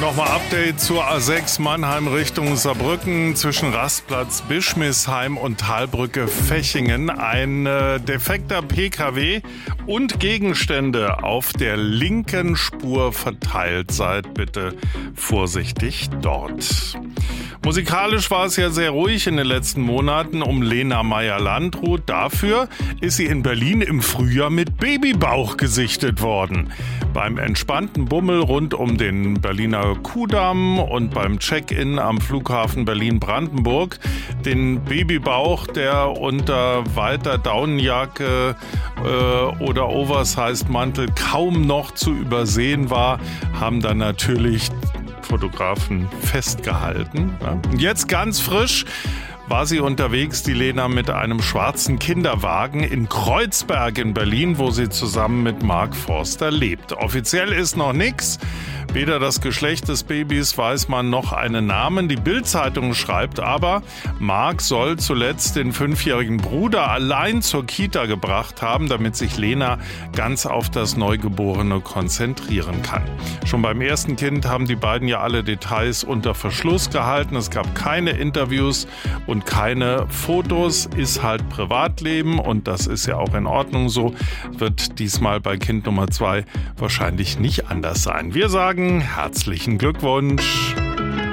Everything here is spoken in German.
Nochmal Update zur A6 Mannheim Richtung Saarbrücken zwischen Rastplatz Bischmisheim und Talbrücke Fechingen. Ein defekter PKW und Gegenstände auf der linken Spur verteilt. Seid bitte vorsichtig dort. Musikalisch war es ja sehr ruhig in den letzten Monaten um Lena Meyer-Landrut. Dafür ist sie in Berlin im Frühjahr mit Babybauch gesichtet worden. Beim entspannten Bummel rund um den Berliner Kuhdamm und beim Check-in am Flughafen Berlin-Brandenburg. Den Babybauch, der unter weiter Daunenjacke oder Oversized-Mantel kaum noch zu übersehen war, haben dann natürlich Fotografen festgehalten. Und jetzt ganz frisch war sie unterwegs, die Lena, mit einem schwarzen Kinderwagen in Kreuzberg in Berlin, wo sie zusammen mit Mark Forster lebt. Offiziell ist noch nichts. Weder das Geschlecht des Babys weiß man noch einen Namen. Die Bild-Zeitung schreibt aber, Mark soll zuletzt den 5-jährigen Bruder allein zur Kita gebracht haben, damit sich Lena ganz auf das Neugeborene konzentrieren kann. Schon beim ersten Kind haben die beiden ja alle Details unter Verschluss gehalten. Es gab keine Interviews und keine Fotos. Ist halt Privatleben und das ist ja auch in Ordnung so. Wird diesmal bei Kind Nummer 2 wahrscheinlich nicht anders sein. Wir sagen herzlichen Glückwunsch.